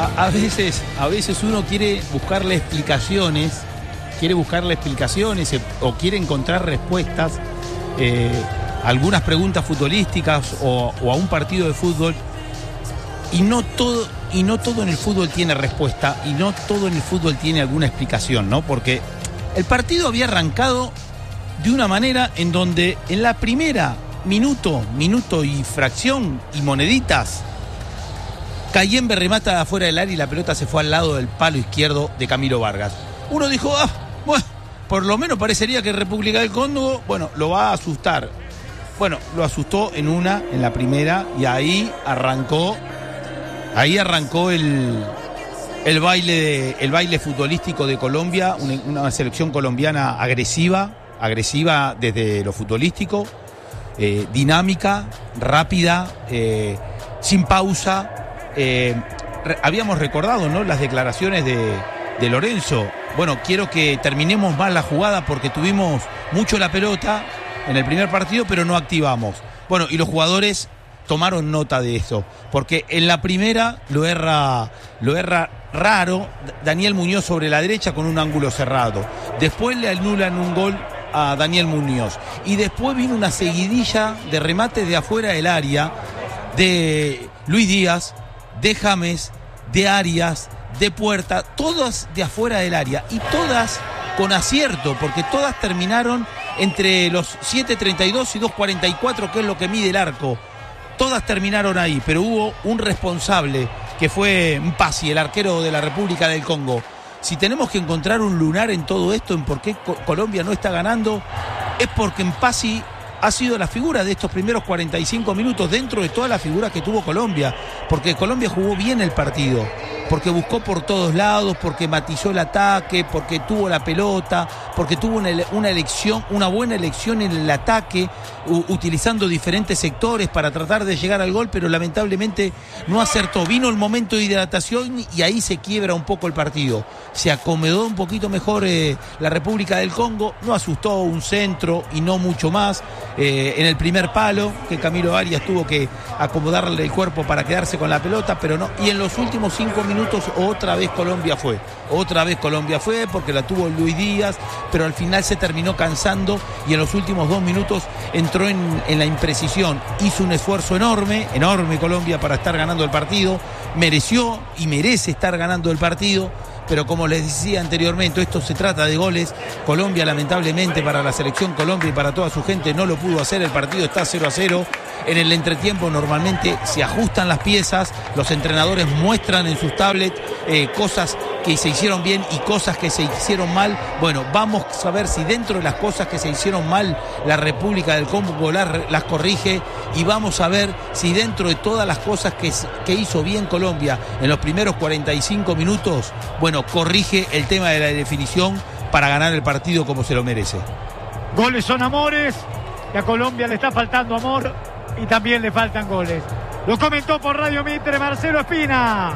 A veces uno quiere buscarle explicaciones o quiere encontrar respuestas a algunas preguntas futbolísticas o a un partido de fútbol, y no todo en el fútbol tiene respuesta, y no todo en el fútbol tiene alguna explicación, ¿no? Porque el partido había arrancado de una manera en donde en la primera minuto y fracción y moneditas, Cayembe remata de afuera del área y la pelota se fue al lado del palo izquierdo de Camilo Vargas. Uno dijo, bueno, por lo menos parecería que República del Congo, bueno, lo va a asustar. Bueno, lo asustó en la primera, y ahí arrancó el baile futbolístico de Colombia, una selección colombiana agresiva desde lo futbolístico, dinámica, rápida, sin pausa. Habíamos recordado, ¿no?, las declaraciones de Lorenzo. Bueno, quiero que terminemos mal la jugada porque tuvimos mucho la pelota en el primer partido, pero no activamos. Bueno, y los jugadores tomaron nota de eso, porque en la primera lo erra raro Daniel Muñoz sobre la derecha con un ángulo cerrado. Después le anulan un gol a Daniel Muñoz, y después vino una seguidilla de remates de afuera del área de Luis Díaz, de James, de Arias, de Puerta, todas de afuera del área, y todas con acierto, porque todas terminaron entre los 7.32 y 2.44, que es lo que mide el arco. Todas terminaron ahí, pero hubo un responsable, que fue Mpasi, el arquero de la República del Congo. Si tenemos que encontrar un lunar en todo esto, en por qué Colombia no está ganando, es porque Mpasi ha sido la figura de estos primeros 45 minutos, dentro de todas las figuras que tuvo Colombia, porque Colombia jugó bien el partido, porque buscó por todos lados, porque matizó el ataque, porque tuvo la pelota, porque tuvo una buena elección en el ataque, utilizando diferentes sectores para tratar de llegar al gol, pero lamentablemente no acertó. Vino el momento de hidratación y ahí se quiebra un poco el partido. Se acomodó un poquito mejor la República del Congo, no asustó un centro y no mucho más. En el primer palo, que Camilo Arias tuvo que acomodarle el cuerpo para quedarse con la pelota, pero no. Y en los últimos 5 minutos otra vez Colombia fue, porque la tuvo Luis Díaz, pero al final se terminó cansando, y en los últimos 2 minutos entró en la imprecisión. Hizo un esfuerzo enorme Colombia para estar ganando el partido, mereció y merece estar ganando el partido, pero como les decía anteriormente, esto se trata de goles. Colombia, lamentablemente, para la selección Colombia y para toda su gente, no lo pudo hacer. El partido está 0-0. En el entretiempo normalmente se ajustan las piezas, los entrenadores muestran en sus tablets cosas que se hicieron bien y cosas que se hicieron mal. Bueno, vamos a ver si dentro de las cosas que se hicieron mal la República del Congo las corrige, y vamos a ver si dentro de todas las cosas que hizo bien Colombia en los primeros 45 minutos, bueno, corrige el tema de la definición para ganar el partido como se lo merece. Goles son amores, y a Colombia le está faltando amor y también le faltan goles. Lo comentó por Radio Mitre Marcelo Espina.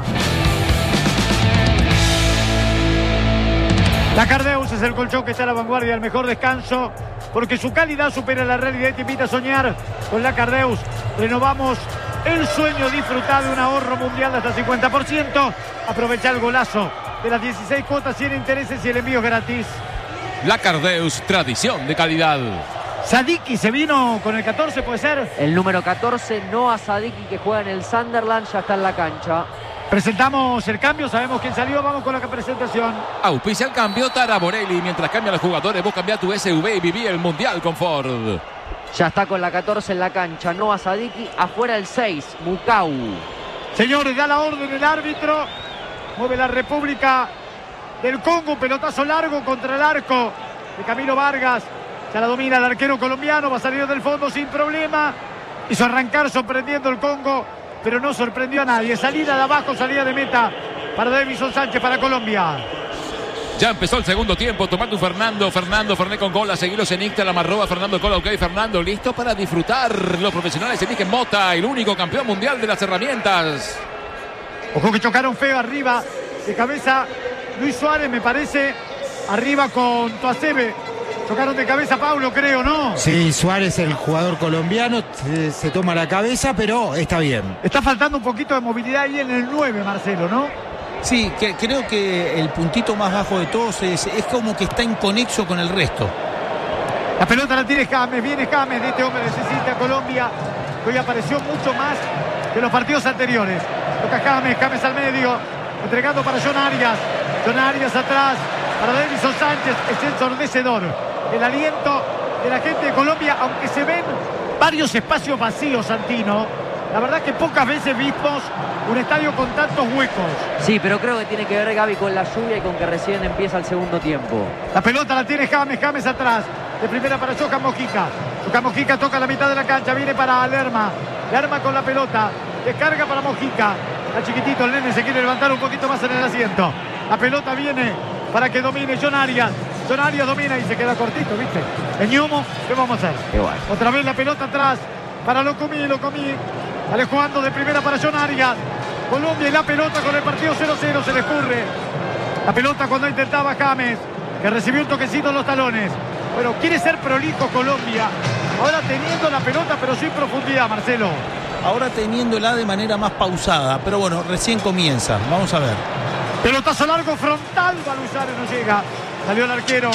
La Cardeus es el colchón que está a la vanguardia del mejor descanso, porque su calidad supera la realidad y te invita a soñar. Con la Cardeus renovamos el sueño, disfrutar de un ahorro mundial de hasta 50%. Aprovecha el golazo de las 16 cuotas, 100 intereses y el envío gratis. La Cardeus, tradición de calidad. Sadiki se vino con el 14, ¿puede ser? El número 14, Noah Sadiki, que juega en el Sunderland, ya está en la cancha. Presentamos el cambio, sabemos quién salió, vamos con la presentación. Auspicia el cambio Tara Borelli. Mientras cambian los jugadores, vos cambiá tu SUV y viví el Mundial con Ford. Ya está con la 14 en la cancha, Noah Sadiki. Afuera el 6, Mukau. Señores, da la orden el árbitro. Mueve la República del Congo, pelotazo largo contra el arco de Camilo Vargas. Ya la domina el arquero colombiano, va a salir del fondo sin problema. Hizo arrancar sorprendiendo el Congo, pero no sorprendió a nadie. Salida de abajo, salida de meta para Davison Sánchez, para Colombia. Ya empezó el segundo tiempo, tomando Fernando Ferné con gol, a seguirlo Zenicta, la marroba, Fernando Cola, ok, Fernando, listo para disfrutar. Los profesionales, Enique Mota, el único campeón mundial de las herramientas. Ojo que chocaron feo arriba, de cabeza Luis Suárez, me parece, arriba con Toacebe. Chocaron de cabeza, Paulo, creo, ¿no? Sí, Suárez, el jugador colombiano, se toma la cabeza, pero está bien. Está faltando un poquito de movilidad ahí en el 9, Marcelo, ¿no? Sí, creo que el puntito más bajo de todos es como que está inconexo con el resto. La pelota la tiene James, viene James, este hombre necesita Colombia, que hoy apareció mucho más que los partidos anteriores. Toca James al medio, entregando para John Arias atrás, para Davinson Sánchez. Es ensordecedor el aliento de la gente de Colombia, aunque se ven varios espacios vacíos, Santino. La verdad que pocas veces vimos un estadio con tantos huecos. Sí, pero creo que tiene que ver, Gaby, con la lluvia y con que recién empieza el segundo tiempo. La pelota la tiene James atrás. De primera para Johan Mojica. Johan Mojica toca la mitad de la cancha. Viene para Lerma. Lerma con la pelota. Descarga para Mojica. Está chiquitito el nene. Se quiere levantar un poquito más en el asiento. La pelota viene para que domine John Arias. John Arias domina y se queda cortito, ¿viste? El ñomo, ¿qué vamos a hacer? Igual. Otra vez la pelota atrás para Locomí. Sale jugando de primera para John Arias. Colombia y la pelota con el partido 0-0. Se le escurre la pelota cuando intentaba James, que recibió un toquecito en los talones. Bueno, quiere ser prolijo Colombia. Ahora teniendo la pelota, pero sin profundidad, Marcelo. Ahora teniéndola de manera más pausada. Pero bueno, recién comienza. Vamos a ver. Pelotazo largo frontal. Baluzare no llega. Salió el arquero.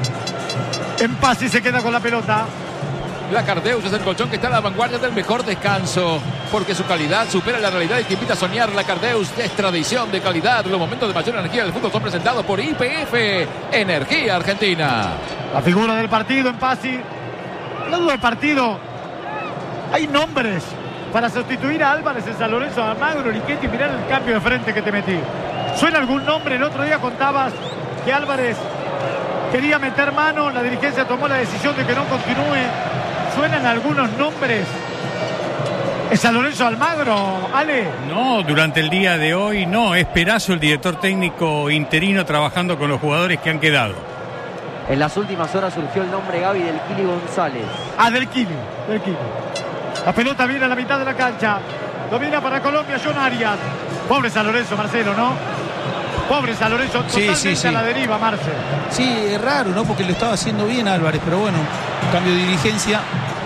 En paz y se queda con la pelota. La Cardeus es el colchón que está a la vanguardia del mejor descanso, porque su calidad supera la realidad y te invita a soñar. La Cardeus es tradición de calidad. Los momentos de mayor energía del fútbol son presentados por YPF Energía Argentina. La figura del partido en Pasi. Hablando del partido, hay nombres para sustituir a Álvarez en San Lorenzo, a Almagro, Riquetti. Mirá el cambio de frente que te metí. ¿Suena algún nombre? El otro día contabas que Álvarez quería meter mano. La dirigencia tomó la decisión de que no continúe. ¿Suenan algunos nombres? ¿Es San Lorenzo Almagro, Ale? No, durante el día de hoy no. Es Perazo, el director técnico interino, trabajando con los jugadores que han quedado. En las últimas horas surgió el nombre, Gaby, del Kili González. Del Kili. La pelota viene a la mitad de la cancha. Domina para Colombia John Arias. Pobre San Lorenzo, Marcelo, ¿no? Pobre San Lorenzo, totalmente a la deriva, Marcelo. Sí, es raro, ¿no? Porque lo estaba haciendo bien Álvarez, pero bueno, cambio de dirigencia.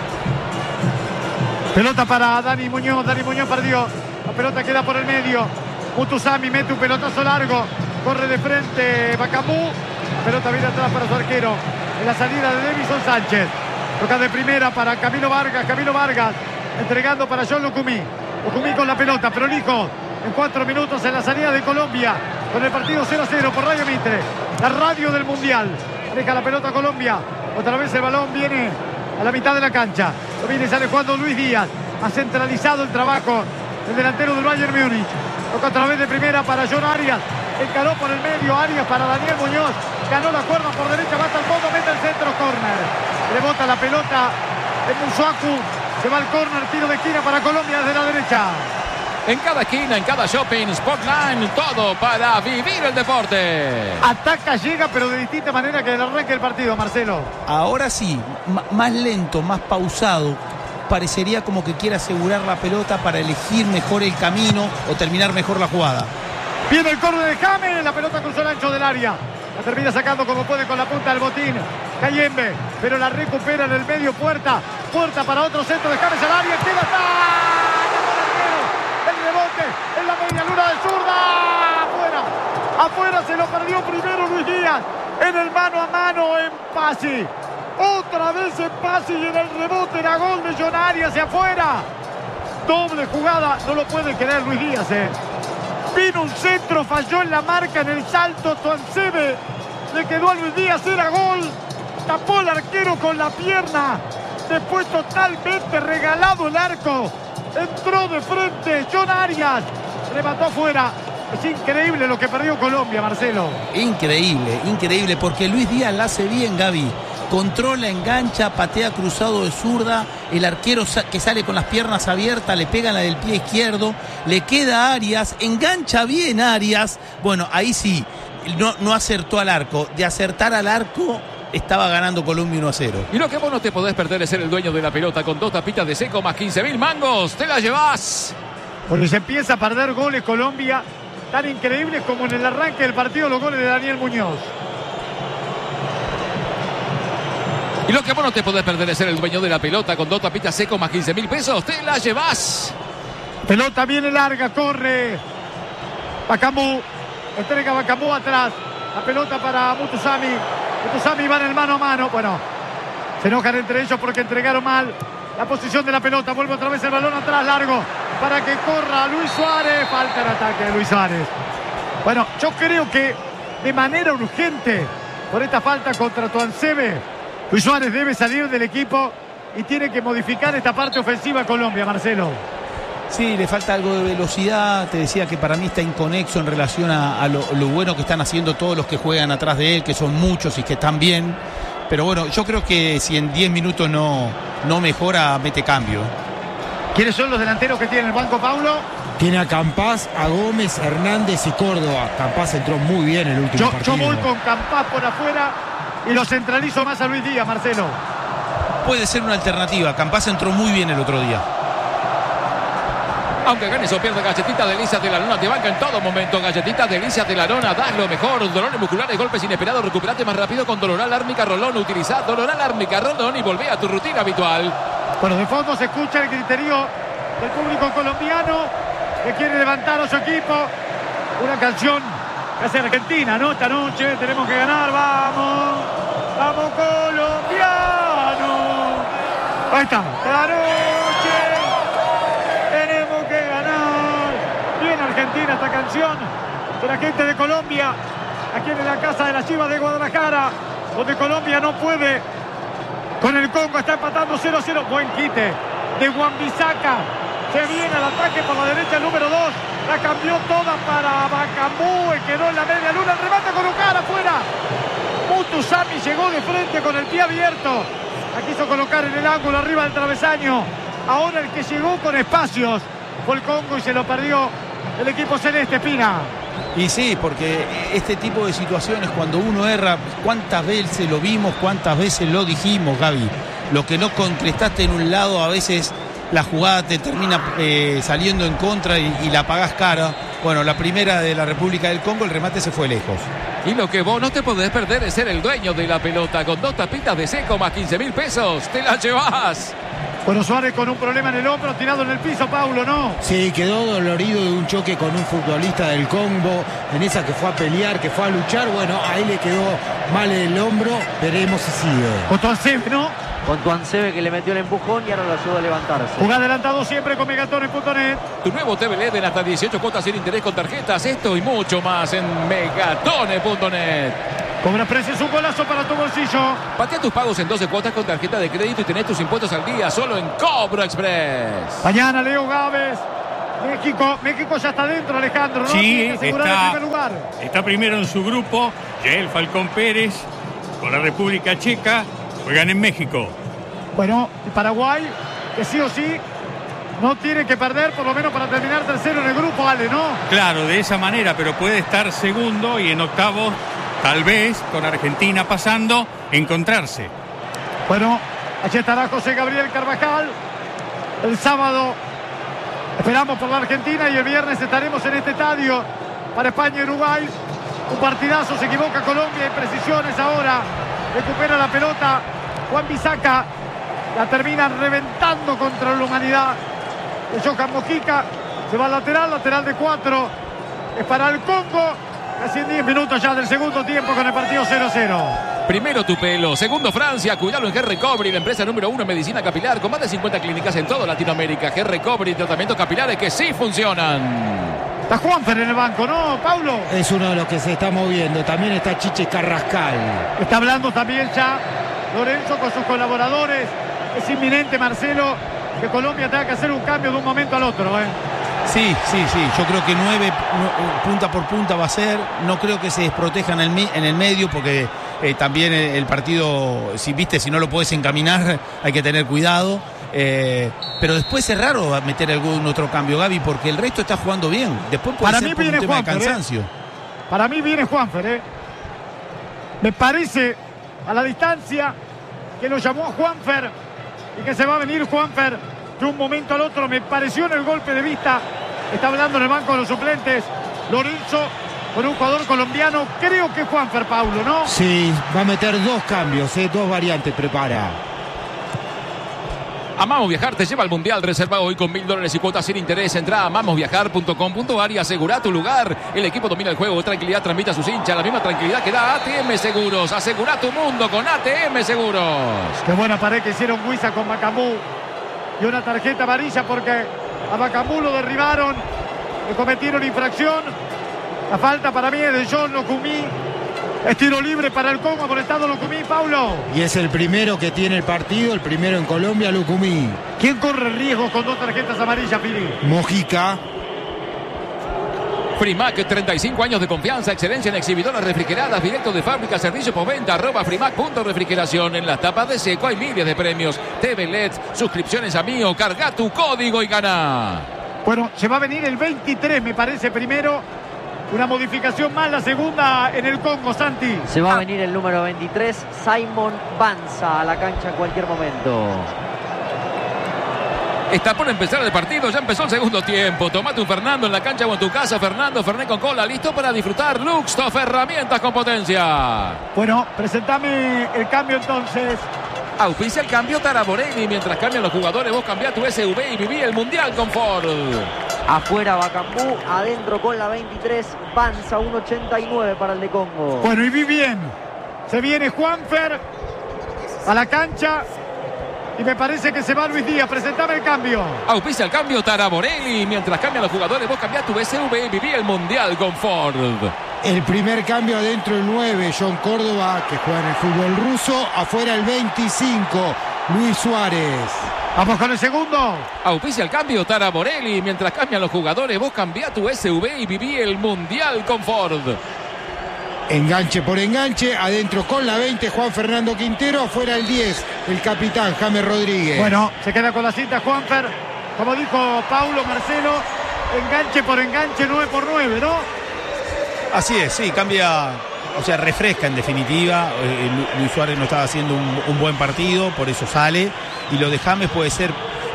Pelota para Dani Muñoz perdió. La pelota queda por el medio. Mutusami mete un pelotazo largo. Corre de frente Bacamú. La pelota viene atrás para su arquero. En la salida de Davinson Sánchez. Toca de primera para Camilo Vargas. Entregando para John Locumí. Locumí con la pelota, prolijo. En 4 minutos en la salida de Colombia. Con el partido 0-0 por Radio Mitre. La radio del Mundial. Deja la pelota Colombia. Otra vez el balón viene a la mitad de la cancha. Lo viene y sale jugando Luis Díaz. Ha centralizado el trabajo el delantero del Bayern Múnich. Toca otra vez de primera para John Arias. Encaró por el medio Arias para Daniel Muñoz. Ganó la cuerda por derecha, va hasta el fondo, mete el centro, córner. Rebota la pelota en Musuaku. Se va al córner, tiro de esquina para Colombia desde la derecha. En cada esquina, en cada shopping, Sportline, todo para vivir el deporte. Ataca, llega, pero de distinta manera que el arranque del partido, Marcelo. Ahora sí, más lento, más pausado. Parecería como que quiere asegurar la pelota para elegir mejor el camino o terminar mejor la jugada. Viene el córner de James, la pelota cruzó el ancho del área. La termina sacando como puede con la punta del botín Cayembe, pero la recupera en el medio. Puerta para otro centro de James al área. Queda el rebote en la media luna de zurda. Afuera se lo perdió primero Luis Díaz. En el mano a mano en Pasi. Otra vez en Pasi y en el rebote era gol de John Arias hacia afuera. Doble jugada, no lo puede creer Luis Díaz, Vino un centro, falló en la marca, en el salto, Tuansebe le quedó a Luis Díaz, era gol. Tapó el arquero con la pierna. Después totalmente regalado el arco. Entró de frente John Arias. Remató afuera. Es increíble lo que perdió Colombia, Marcelo. Increíble, porque Luis Díaz la hace bien, Gaby. Controla, engancha, patea cruzado de zurda. El arquero que sale con las piernas abiertas le pega en la del pie izquierdo. Le queda a Arias, engancha bien Arias. Bueno, ahí sí, no acertó al arco. De acertar al arco, estaba ganando Colombia 1-0. Y lo que vos no te podés perder es ser el dueño de la pelota con 2 tapitas de seco más 15.000 mangos. ¡Te la llevás! Porque se empieza a perder goles Colombia, tan increíbles como en el arranque del partido los goles de Daniel Muñoz. Y lo que vos no te podés perder es ser el dueño de la pelota con 2 tapitas seco más 15.000 pesos. ¡Te la llevás! Pelota viene larga, corre Bacamú. Entrega Bacambú atrás. La pelota para Mutusami. Mutusami va en el mano a mano. Bueno, se enojan entre ellos porque entregaron mal la posición de la pelota. Vuelve otra vez el balón atrás, largo, para que corra Luis Suárez. Falta el ataque de Luis Suárez. Bueno, yo creo que de manera urgente, por esta falta contra Tuansebe, Luis Suárez debe salir del equipo y tiene que modificar esta parte ofensiva a Colombia, Marcelo. Sí, le falta algo de velocidad. Te decía que para mí está inconexo en relación a lo bueno que están haciendo todos los que juegan atrás de él, que son muchos y que están bien. Pero bueno, yo creo que si en 10 minutos no mejora, mete cambio. ¿Quiénes son los delanteros que tiene el banco, Paulo? Tiene a Campás, a Gómez, Hernández y Córdoba. Campás entró muy bien el último partido. Yo voy con Campás por afuera y lo centralizo más a Luis Díaz, Marcelo. Puede ser una alternativa. Campás entró muy bien el otro día. Aunque ganes o pierda, Galletita Delicias de la Lona te banca en todo momento. Galletita Delicias de la Lona, das lo mejor. Dolores musculares, golpes inesperados, recuperate más rápido con Doloral Árnica Rolón. Utiliza Doloral Árnica Rolón y volvé a tu rutina habitual. Bueno, de fondo se escucha el griterío del público colombiano que quiere levantar a su equipo. Una canción que hace Argentina, ¿no? Esta noche tenemos que ganar, vamos. Vamos colombiano. Ahí está. Esta noche tenemos que ganar. Bien Argentina esta canción de la gente de Colombia, aquí en la casa de las Chivas de Guadalajara, donde Colombia no puede con el Congo. Está empatando 0-0. Buen quite de Wan-Bissaka. Se viene al ataque por la derecha el número 2. La cambió toda para Bacambú. Quedó en la media luna. El remate con Ucara afuera. Mutusami llegó de frente con el pie abierto. La quiso colocar en el ángulo arriba del travesaño. Ahora el que llegó con espacios fue el Congo y se lo perdió el equipo celeste, Pina. Y sí, porque este tipo de situaciones, cuando uno erra, ¿cuántas veces lo vimos? ¿Cuántas veces lo dijimos, Gaby? Lo que no concretaste en un lado, a veces la jugada te termina saliendo en contra y la pagás cara. Bueno, la primera de la República del Congo, el remate se fue lejos. Y lo que vos no te podés perder es ser el dueño de la pelota. Con 2 tapitas de seco más 15.000 pesos, te la llevas. Bueno, Suárez con un problema en el hombro, tirado en el piso, Paulo, ¿no? Sí, quedó dolorido de un choque con un futbolista del Congo, en esa que fue a pelear, que fue a luchar. Bueno, ahí le quedó mal el hombro, veremos si sigue. Con Tuansebe, ¿no? Con Tuansebe que le metió el empujón y ahora lo ayudó a levantarse. Juega adelantado siempre con Megatones.net. Tu nuevo TV LED en hasta 18 cuotas sin interés con tarjetas. Esto y mucho más en Megatones.net. Cobra precios, un golazo para tu bolsillo. Patea tus pagos en 12 cuotas con tarjeta de crédito y tenés tus impuestos al día solo en Cobro Express. Mañana Leo Gávez. México ya está dentro, Alejandro, ¿no? Sí, el primer lugar. Está primero en su grupo. Yael Falcón Pérez con la República Checa. Juegan en México. Bueno, Paraguay, que sí o sí no tiene que perder, por lo menos para terminar tercero en el grupo, Ale, ¿no? Claro, de esa manera, pero puede estar segundo y en octavos, tal vez, con Argentina pasando, encontrarse. Bueno, allí estará José Gabriel Carvajal. El sábado esperamos por la Argentina y el viernes estaremos en este estadio para España y Uruguay. Un partidazo, se equivoca Colombia, imprecisiones ahora. Recupera la pelota Wan-Bissaka. La terminan reventando contra la humanidad de Johan Mojica. Se va al lateral de 4. Es para el Congo. Casi en 10 minutos ya del segundo tiempo con el partido 0-0. Primero tu pelo, segundo Francia, cuidalo en G-Recovery, la empresa número 1 en medicina capilar, con más de 50 clínicas en toda Latinoamérica. G-Recovery, tratamientos capilares que sí funcionan. Está Juanfer en el banco, ¿no, Paulo? Es uno de los que se está moviendo. También está Chiche Carrascal. Está hablando también ya Lorenzo con sus colaboradores. Es inminente, Marcelo, que Colombia tenga que hacer un cambio de un momento al otro, ¿eh? Sí. Yo creo que 9 punta por punta va a ser. No creo que se desprotejan en el medio porque también el partido, si no lo podés encaminar, hay que tener cuidado. Pero después es raro meter algún otro cambio, Gaby, porque el resto está jugando bien. Después puede ser por un tema de cansancio. Para mí viene Juanfer, Me parece a la distancia que lo llamó a Juanfer y que se va a venir Juanfer de un momento al otro. Me pareció en el golpe de vista. Está hablando en el banco de los suplentes Lorenzo con un jugador colombiano. Creo que Juanfer, Paulo, ¿no? Sí, va a meter 2 cambios, 2 variantes prepara. Amamos Viajar te lleva al Mundial. Reserva hoy con $1.000 y cuotas sin interés. Entra a amamosviajar.com.ar y asegura tu lugar. El equipo domina el juego. Tranquilidad transmite a sus hinchas. La misma tranquilidad que da ATM Seguros. Asegura tu mundo con ATM Seguros. Qué buena pared que hicieron Huiza con Macamú. Y una tarjeta amarilla porque a Macamú lo derribaron. Le cometieron infracción. La falta para mí es de John Locumí. Es tiro libre para el Congo, amonestado Locumí, Paulo. Y es el primero que tiene el partido, el primero en Colombia, Lucumí. ¿Quién corre riesgo con 2 tarjetas amarillas, Piri? Mojica. Frimac, 35 años de confianza, excelencia en exhibidoras refrigeradas, directo de fábrica, servicio postventa, @frimac.refrigeración. En las tapas de seco hay miles de premios. TV LED, suscripciones a Mío, carga tu código y gana. Bueno, se va a venir el 23, me parece, primero. Una modificación más, la segunda en el Congo, Santi. Se va a venir el número 23, Simon Banza, a la cancha en cualquier momento. Está por empezar el partido, ya empezó el segundo tiempo. Tomate un Fernando en la cancha o en tu casa. Fernando, Fernet con cola, listo para disfrutar. Luxtoff, herramientas con potencia. Bueno, presentame el cambio entonces. Auspicia el cambio Taraborelli. Mientras cambian los jugadores, vos cambiá tu SV y viví el Mundial con Ford. Afuera Bacambú, adentro con la 23, Banza, 1.89 para el de Congo. Bueno, y vi bien. Se viene Juanfer a la cancha. Y me parece que se va Luis Díaz. Presentame el cambio. Auspicia el cambio Taraborelli. Mientras cambian los jugadores, vos cambiá tu SV y viví el Mundial con Ford. El primer cambio adentro el 9, John Córdoba, que juega en el fútbol ruso. Afuera el 25, Luis Suárez. Vamos con el segundo. Auspicia el cambio Taraborelli. Mientras cambian los jugadores, vos cambiá tu SV y viví el Mundial con Ford. Enganche por enganche, adentro con la 20, Juan Fernando Quintero. Afuera el 10, el capitán James Rodríguez. Bueno, se queda con la cinta Juanfer. Como dijo Paulo, Marcelo, enganche por enganche, 9 por 9, ¿no? Así es, sí, cambia, o sea, refresca en definitiva. Luis Suárez no estaba haciendo un buen partido, por eso sale. Y lo de James puede ser,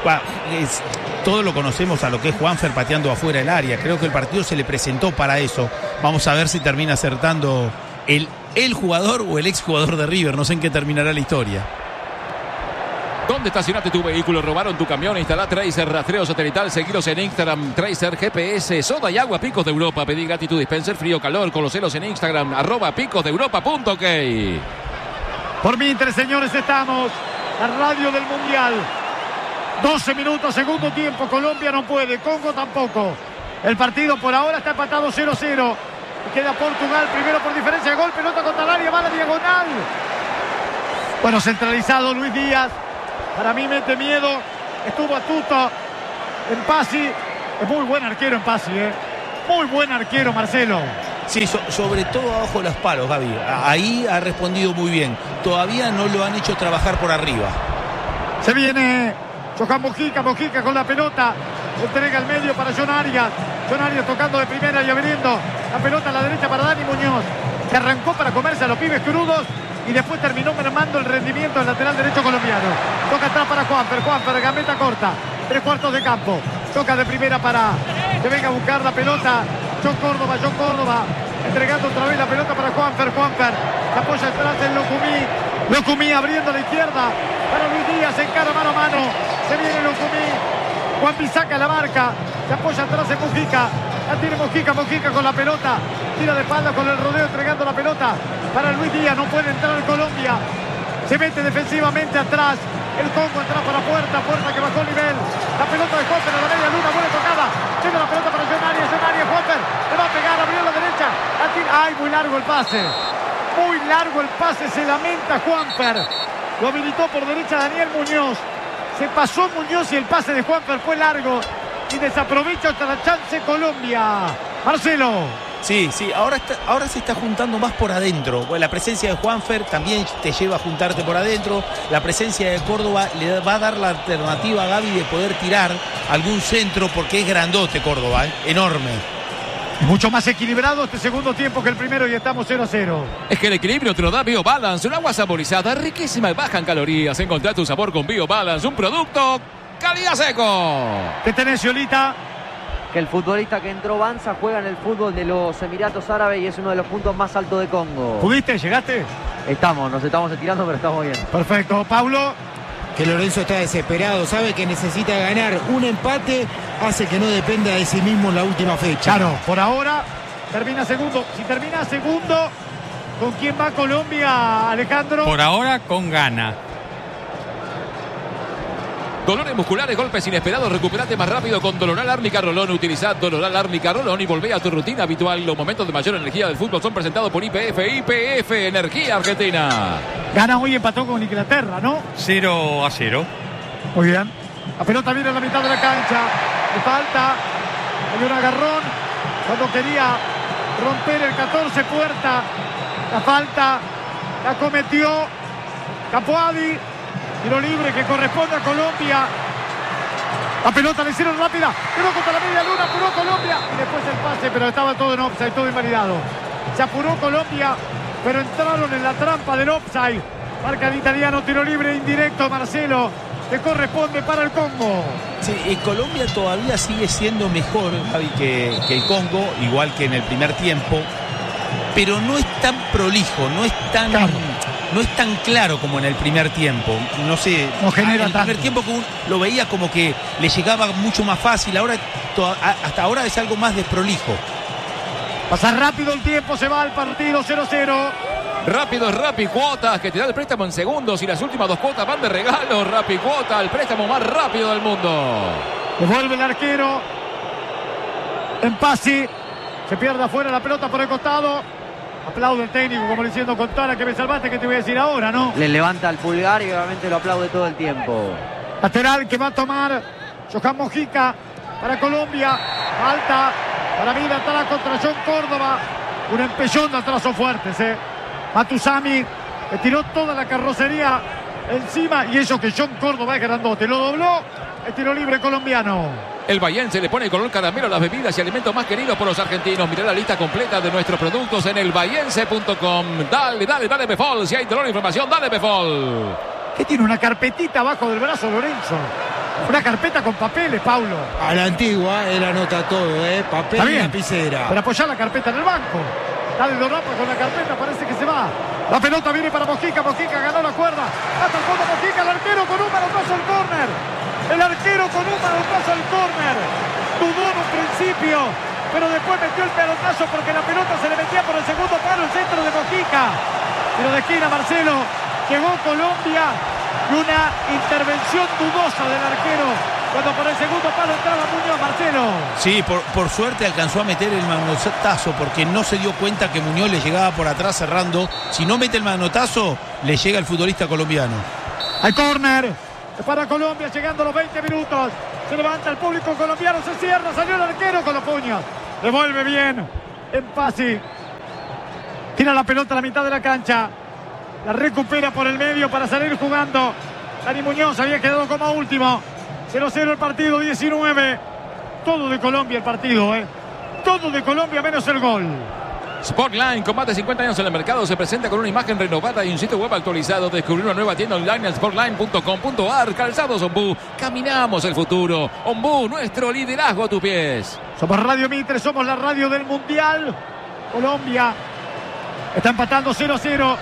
todo lo conocemos a lo que es Juanfer pateando afuera del área. Creo que el partido se le presentó para eso. Vamos a ver si termina acertando el jugador o el exjugador de River. No sé en qué terminará la historia. ¿Dónde estacionaste tu vehículo? ¿Robaron tu camión? Instalá Tracer, rastreo satelital. Seguiros en Instagram, Tracer, GPS, soda y agua, Picos de Europa. Pedí gratis tu dispenser, frío, calor. Conocelos en Instagram, @picosdeeuropa.ok. Por mientras, señores, estamos. La radio del Mundial. 12 minutos, segundo tiempo. Colombia no puede, Congo tampoco. El partido por ahora está empatado 0-0. Queda Portugal primero por diferencia de gol. Pelota contra el área, va a la diagonal. Bueno, centralizado Luis Díaz. Para mí mete miedo. Estuvo astuto en Pasi. Es muy buen arquero en Pasi, ¿eh? Muy buen arquero, Marcelo. Sí, sobre todo abajo de los palos, Gaby. Ahí ha respondido muy bien. Todavía no lo han hecho trabajar por arriba. Se viene Johan Mojica con la pelota. Entrega al medio para John Arias. John Arias tocando de primera y abriendo la pelota a la derecha para Dani Muñoz, que arrancó para comerse a los pibes crudos y después terminó mermando el rendimiento del lateral derecho colombiano. Toca atrás para Juanfer, gambeta corta, 3/4 de campo. Toca de primera para que venga a buscar la pelota John Córdoba, entregando otra vez la pelota para Juanfer, se apoya atrás en Locumí abriendo a la izquierda para Luis Díaz, encara mano a mano, se viene Locumí, Juanpi saca la marca, se apoya atrás en Mojica, la tiene Mojica con la pelota, tira de espalda con el rodeo entregando la pelota para Luis Díaz, no puede entrar en Colombia, se mete defensivamente atrás, el Congo atrás para Puerta que bajó el nivel, la pelota de Juanfer a la media luna, buena tocada, llega la pelota para John Arias, Juanfer, le va a pegar, abrió la derecha, la tira, ¡ay, muy largo el pase, se lamenta Juanfer, lo habilitó por derecha Daniel Muñoz, se pasó Muñoz y el pase de Juanfer fue largo y desaprovecha otra chance Colombia. Marcelo. Sí, ahora se está juntando más por adentro. Bueno, la presencia de Juanfer también te lleva a juntarte por adentro. La presencia de Córdoba le va a dar la alternativa a Gaby de poder tirar algún centro porque es grandote Córdoba, enorme. Mucho más equilibrado este segundo tiempo que el primero y estamos 0-0. Es que el equilibrio te lo da BioBalance, un agua saborizada, riquísima y baja en calorías. Encontrá tu sabor con BioBalance, un producto calidad seco. ¿Qué tenés, Yolita? Que el futbolista que entró Banza juega en el fútbol de los Emiratos Árabes y es uno de los puntos más altos de Congo. ¿Pudiste? ¿Llegaste? Nos estamos estirando, pero estamos bien. Perfecto. Paulo. que Lorenzo está desesperado, sabe que necesita ganar. Un empate hace que no dependa de sí mismo en la última fecha. Claro, por ahora termina segundo. Si termina segundo, ¿con quién va Colombia, Alejandro? Por ahora con Ghana. Dolores musculares, golpes inesperados, recuperate más rápido con Doloral Árnica Rolón. Utilizad Doloral Árnica Rolón y volvé a tu rutina habitual. Los momentos de mayor energía del fútbol son presentados por YPF, Energía Argentina. Ghana hoy empató con Inglaterra, ¿no? 0-0. Muy bien. La pelota viene a la mitad de la cancha. Le falta. Hay un agarrón cuando quería romper el 14 puerta. La falta la cometió Capuadi. Tiro libre que corresponde a Colombia. La pelota le hicieron rápida. Tiró contra la media luna. Apuró Colombia. Y después el pase, pero estaba todo en offside, todo invalidado. Se apuró Colombia, pero entraron en la trampa del offside. Marca el italiano, tiro libre indirecto, Marcelo, que corresponde para el Congo. Sí, Colombia todavía sigue siendo mejor, Javi, que el Congo, igual que en el primer tiempo, pero no es tan prolijo, no es tan claro como en el primer tiempo. No sé, no genera en el primer tiempo lo veía como que le llegaba mucho más fácil. Ahora hasta ahora es algo más desprolijo. Pasa rápido el tiempo, se va al partido 0-0. Rápido, Rappi Cuotas, que te da el préstamo en segundos y las últimas 2 cuotas van de regalo. Rappi Cuotas, el préstamo más rápido del mundo. Devuelve el arquero. En Pasi. Se pierde afuera la pelota por el costado. Aplaude el técnico como diciendo: Contara que me salvaste, que te voy a decir ahora, ¿no? Le levanta el pulgar y obviamente lo aplaude todo el tiempo. Lateral que va a tomar Johan Mojica para Colombia. Falta para Vida atrás contra John Córdoba. Un empellón de atraso fuertes, Matusami le tiró toda la carrocería encima, y eso que John Córdoba es grandote. Lo dobló. El tiro libre colombiano. El bahiense le pone color caramelo a las bebidas y alimentos más queridos por los argentinos. Mirá la lista completa de nuestros productos en elbahiense.com. Dale, Befol. Si hay dolor e información, dale, Befol. ¿Qué tiene? Una carpetita abajo del brazo, Lorenzo. Una carpeta con papeles, Paulo. A la antigua, él anota todo, papel y lapicera. Para apoyar la carpeta en el banco. Dale Dorapa con la carpeta, parece que se va. La pelota viene para Mojica. Mojica ganó la cuerda. Hasta el fondo Mojica, el arquero con un manotazo al córner. El arquero con un manotazo al córner. Dudó en un principio, pero después metió el pelotazo porque la pelota se le metía por el segundo palo, el centro de Mojica. Pero de esquina, Marcelo, llegó Colombia y una intervención dudosa del arquero cuando por el segundo palo entraba Muñoz, Marcelo. Sí, por suerte alcanzó a meter el manotazo porque no se dio cuenta que Muñoz le llegaba por atrás cerrando. Si no mete el manotazo, le llega el futbolista colombiano. Al córner para Colombia, llegando a los 20 minutos. Se levanta el público colombiano, se cierra, salió el arquero con los puños. Devuelve bien en Pasi. Tira la pelota a la mitad de la cancha. La recupera por el medio para salir jugando. Dani Muñoz había quedado como último. 0-0 el partido, 19. Todo de Colombia el partido, Todo de Colombia menos el gol. Sportline, con más de 50 años en el mercado, se presenta con una imagen renovada y un sitio web actualizado. Descubrir una nueva tienda online en sportline.com.ar. Calzados Ombú, caminamos el futuro. Ombú, nuestro liderazgo a tus pies. Somos Radio Mitre, somos la radio del Mundial. Colombia está empatando 0-0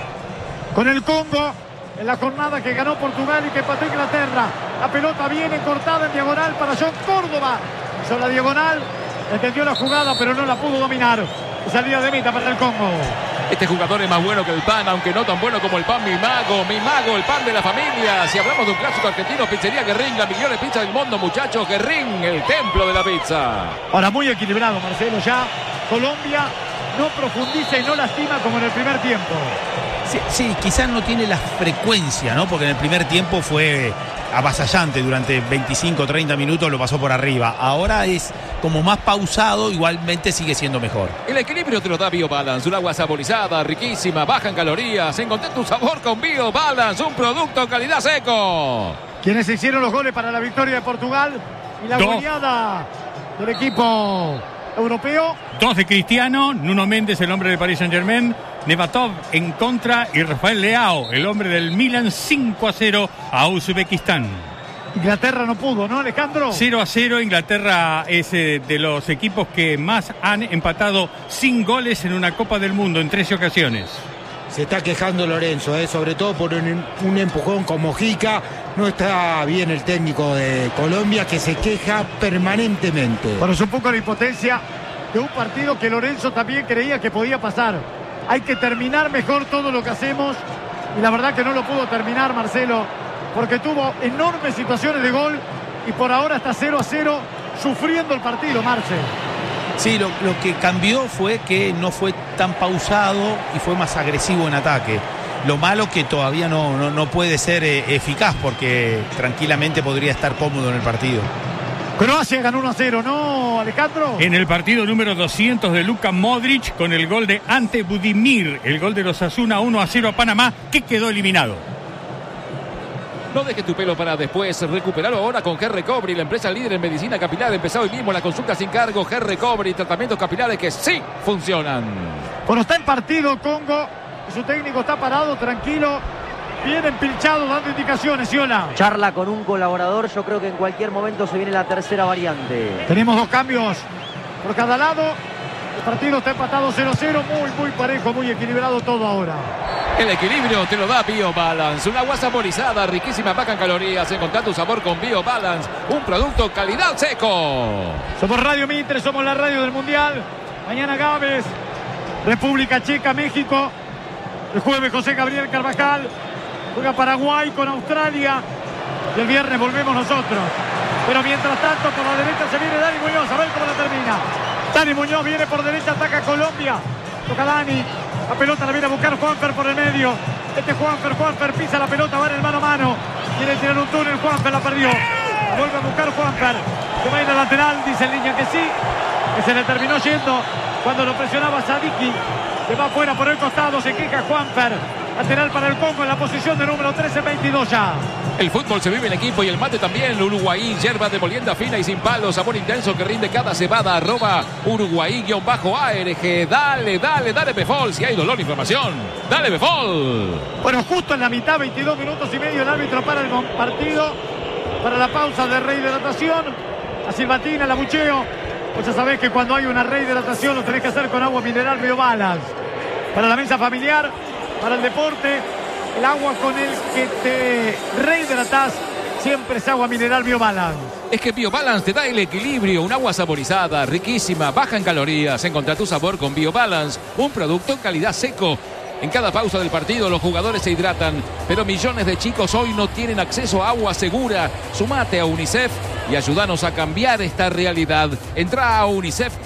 con el Congo en la jornada que ganó Portugal y que empató Inglaterra. La pelota viene cortada en diagonal para John Córdoba. Hizo la diagonal, entendió la jugada, pero no la pudo dominar. Salida de meta para el Congo. Este jugador es más bueno que el pan, aunque no tan bueno como el pan Mi Mago, el pan de la familia. Si hablamos de un clásico argentino, Pizzería Guerrín, la mejor pizza del mundo, muchachos. Guerrín, el templo de la pizza. Ahora muy equilibrado, Marcelo, ya. Colombia no profundiza y no lastima como en el primer tiempo. Sí, quizás no tiene la frecuencia, ¿no? Porque en el primer tiempo fue avasallante, durante 25-30 minutos lo pasó por arriba. Ahora es como más pausado, igualmente sigue siendo mejor. El equilibrio te lo da BioBalance, un agua saborizada, riquísima, baja en calorías. Encontré tu sabor con BioBalance, un producto calidad seco. Quienes hicieron los goles para la victoria de Portugal y la goleada del equipo europeo. 2 de Cristiano, Nuno Méndez, el hombre del Paris Saint-Germain, Nevatov en contra y Rafael Leao, el hombre del Milan, 5-0 a Uzbekistán. Inglaterra no pudo, ¿no, Alejandro? 0-0, Inglaterra es de los equipos que más han empatado sin goles en una Copa del Mundo en 13 ocasiones. Se está quejando Lorenzo, sobre todo por un empujón con Mojica, no está bien el técnico de Colombia, que se queja permanentemente. Bueno, es un poco la impotencia de un partido que Lorenzo también creía que podía pasar. Hay que terminar mejor todo lo que hacemos y la verdad que no lo pudo terminar Marcelo, porque tuvo enormes situaciones de gol y por ahora está 0-0 sufriendo el partido, Marcelo. Sí, lo que cambió fue que no fue tan pausado y fue más agresivo en ataque. Lo malo que todavía no puede ser eficaz, porque tranquilamente podría estar cómodo en el partido. Croacia ganó 1-0, ¿no, Alejandro? En el partido número 200 de Luka Modric, con el gol de Ante Budimir, el gol de los Osasuna 1-0 a Panamá, que quedó eliminado. No dejes tu pelo para después, recuperalo ahora con G-Recovery, la empresa líder en medicina capilar. Empezó hoy mismo la consulta sin cargo. G-Recovery, tratamientos capilares que sí funcionan. Bueno, está en partido Congo, su técnico está parado, tranquilo, bien empilchado, dando indicaciones, Siola. Charla con un colaborador, yo creo que en cualquier momento se viene la tercera variante. Tenemos 2 cambios por cada lado. El partido está empatado 0-0, muy parejo, muy equilibrado todo ahora. El equilibrio te lo da BioBalance, un agua saborizada, riquísima, baja en calorías. Encontrá tu sabor con BioBalance, un producto calidad seco. Somos Radio Mitre, somos la radio del Mundial. Mañana Gávez, República Checa, México. El jueves José Gabriel Carvajal juega Paraguay con Australia. Y el viernes volvemos nosotros. Pero mientras tanto, por la derecha se viene Dani Muñoz, a ver cómo la termina. Dani Muñoz viene por derecha, ataca Colombia. Toca Dani. La pelota la viene a buscar Juanfer por el medio. Juanfer pisa la pelota, va en el mano a mano. Quiere tirar un túnel, Juanfer la perdió. La vuelve a buscar Juanfer. Se va a ir al lateral, dice el niño que sí. Que se le terminó yendo cuando lo presionaba Sadiki. Se va afuera por el costado, se queja Juanfer. Lateral para el Congo en la posición de número 13-22 ya. El fútbol se vive en equipo y el mate también. Uruguay, yerba de molienda fina y sin palo, sabor intenso que rinde cada cebada. @Uruguay_ARG. Dale Befol. Si hay dolor, inflamación, dale Befol. Bueno, justo en la mitad, 22 minutos y medio, el árbitro para el partido, para la pausa de rehidratación. La silbatina, el abucheo. Pues ya sabés que cuando hay una rehidratación lo tenés que hacer con agua mineral BioBalance. Para la mesa familiar, para el deporte, el agua con el que te rehidratás siempre es agua mineral BioBalance. Es que BioBalance te da el equilibrio, un agua saborizada, riquísima, baja en calorías. Encontrá tu sabor con BioBalance, un producto calidad seco. En cada pausa del partido los jugadores se hidratan, pero millones de chicos hoy no tienen acceso a agua segura. Sumate a UNICEF y ayúdanos a cambiar esta realidad. Entrá a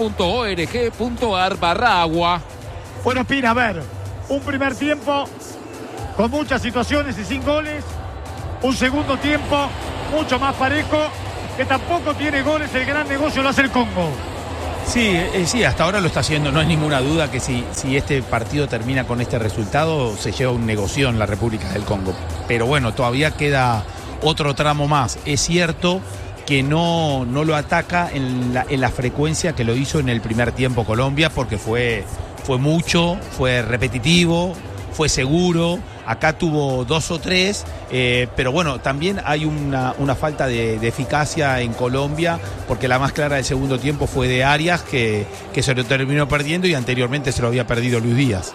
unicef.org.ar/agua. Bueno, Pina, a ver, un primer tiempo con muchas situaciones y sin goles. Un segundo tiempo mucho más parejo, que tampoco tiene goles. El gran negocio lo hace el Congo. Sí, hasta ahora lo está haciendo. No hay ninguna duda que si este partido termina con este resultado, se lleva un negocio en la República del Congo. Pero bueno, todavía queda otro tramo más. Es cierto que no lo ataca en la frecuencia que lo hizo en el primer tiempo Colombia, porque fue mucho, fue repetitivo, fue seguro. Acá tuvo 2 o 3, pero bueno, también hay una falta de eficacia en Colombia, porque la más clara del segundo tiempo fue de Arias, que se lo terminó perdiendo, y anteriormente se lo había perdido Luis Díaz.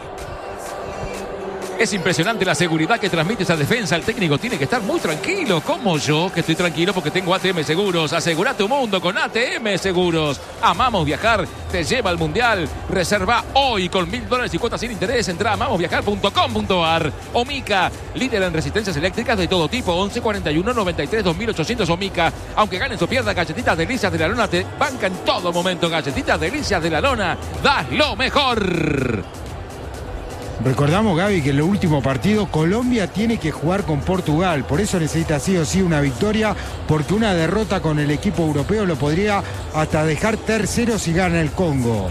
Es impresionante la seguridad que transmite esa defensa. El técnico tiene que estar muy tranquilo, como yo, que estoy tranquilo porque tengo ATM Seguros. Asegura tu mundo con ATM Seguros. Amamos Viajar, te lleva al Mundial. Reserva hoy con $1.000 y cuotas sin interés. Entra a amamosviajar.com.ar. Omica, líder en resistencias eléctricas de todo tipo. 11 41 93 2800 Omica. Aunque ganes o pierdas, Galletitas Delicias de la Lona te banca en todo momento. Galletitas Delicias de la Lona, das lo mejor. Recordamos, Gaby, que en el último partido Colombia tiene que jugar con Portugal. Por eso necesita sí o sí una victoria, porque una derrota con el equipo europeo lo podría hasta dejar tercero si gana el Congo.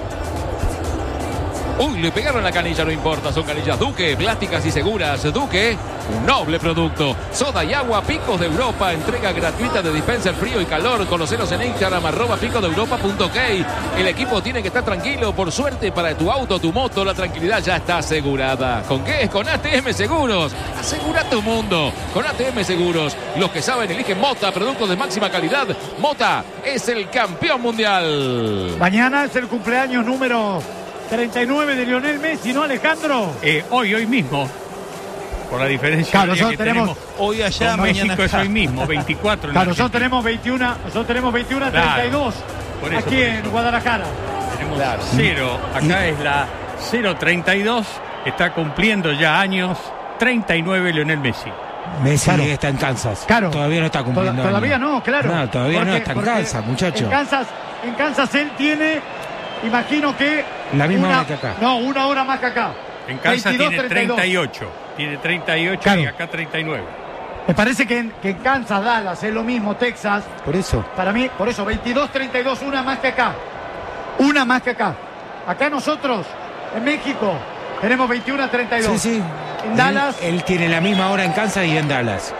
Uy, le pegaron la canilla, no importa, son canillas Duque, plásticas y seguras. Duque, un noble producto. Soda y agua, Picos de Europa, entrega gratuita de dispenser frío y calor. Conoceros en Instagram, @picosdeeuropa.ok. El equipo tiene que estar tranquilo, por suerte para tu auto, tu moto, la tranquilidad ya está asegurada. ¿Con qué? Con ATM Seguros. Asegura tu mundo con ATM Seguros. Los que saben eligen Mota, productos de máxima calidad. Mota es el campeón mundial. Mañana es el cumpleaños número 39 de Lionel Messi, ¿no, Alejandro? Hoy mismo. Por la diferencia Claro, horaria nosotros que tenemos hoy allá, con mañana México es acá. hoy mismo, 24 en Claro, Argentina. nosotros tenemos 21 a 32 por eso, aquí por en eso. Guadalajara. Tenemos Claro. 0, acá es la 0.32, está cumpliendo ya años 39 Lionel Messi. Messi Claro. está en Kansas. Claro. Todavía no está cumpliendo. Todavía años. no, claro. No, todavía no está en porque Kansas, muchacho. En Kansas él tiene, imagino que... La misma hora que acá. No, una hora más que acá. En Kansas 22, tiene 38. Tiene 38 Claro. y acá 39. Me parece que en Kansas, Dallas es lo mismo, Texas. Por eso. Para mí, por eso, 22-32, una más que acá. Una más que acá. Acá nosotros, en México, tenemos 21-32. Sí, sí. En Dallas... Él tiene la misma hora en Kansas y en Dallas.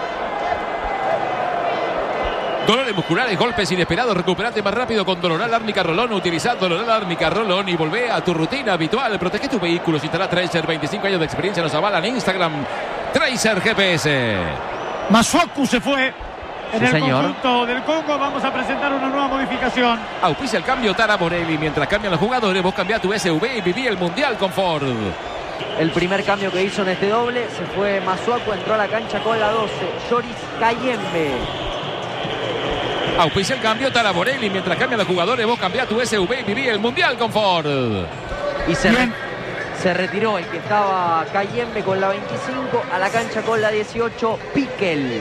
Dolores musculares, golpes inesperados, recuperate más rápido con Doloral Árnica Rolón. Utiliza Doloral Árnica Rolón y volvé a tu rutina habitual. Protege tus vehículos. Instala Tracer, 25 años de experiencia, nos avalan en Instagram. Tracer GPS. Masuaku se fue en Sí, el señor. conjunto del Congo. Vamos a presentar una nueva modificación. Auspicia el cambio Tara Morelli. Mientras cambian los jugadores, vos cambiá tu SUV y viví el Mundial con Ford. El primer cambio que hizo en este doble se fue Masuaku, entró a la cancha con la 12, Yoris Cayembe. Auspicia el cambio Tara Morelli. Mientras cambian los jugadores, vos cambiá tu SUV y viví el Mundial con Ford. Y Bien. se retiró el que estaba Cayembe con la 25, a la cancha con la 18, Piquel.